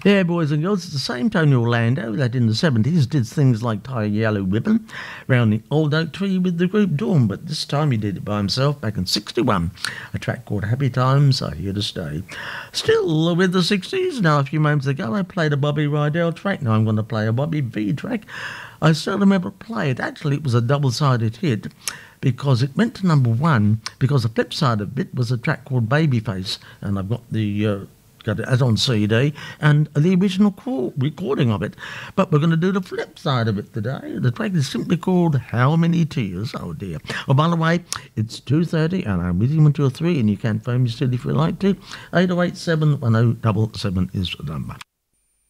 Yeah, boys and girls, it's the same Tony Orlando that in the 70s did things like tie a yellow ribbon round the old oak tree with the group Dawn, but this time he did it by himself back in 61. A track called Happy Times Are Here to Stay. Still with the 60s, now a few moments ago I played a Bobby Rydell track, now I'm going to play a Bobby V track. I seldom ever play it. Actually, it was a double-sided hit because it went to number one because the flip side of it was a track called Babyface, and I've got got it as on CD and the original recording of it. But we're going to do the flip side of it today. The track is simply called How Many Tears? Oh dear. Oh, by the way, it's 2:30 and I'm with you until 3, and you can phone me still if you like to. 8087 1077 is the number.